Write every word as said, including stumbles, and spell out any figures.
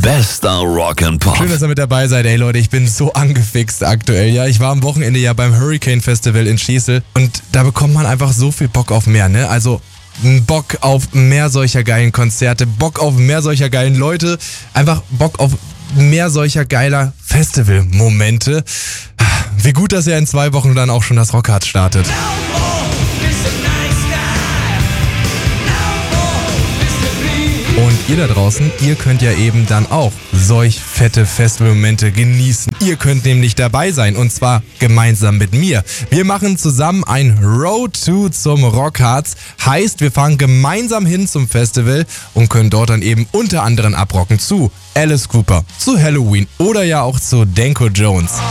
Bester Rock and Pop. Schön, dass ihr mit dabei seid. Ey Leute, ich bin so angefixt aktuell. Ja, ich war am Wochenende ja beim Hurricane Festival in Schesel und da bekommt man einfach so viel Bock auf mehr, ne? Also Bock auf mehr solcher geilen Konzerte, Bock auf mehr solcher geilen Leute, einfach Bock auf mehr solcher geiler Festivalmomente. Wie gut, dass er in zwei Wochen dann auch schon das Rockhard startet. Und ihr da draußen, ihr könnt ja eben dann auch solch fette Festivalmomente genießen. Ihr könnt nämlich dabei sein und zwar gemeinsam mit mir. Wir machen zusammen ein Road to zum Rockharz. Heißt, wir fahren gemeinsam hin zum Festival und können dort dann eben unter anderem abrocken zu Alice Cooper, zu Halloween oder ja auch zu Danko Jones.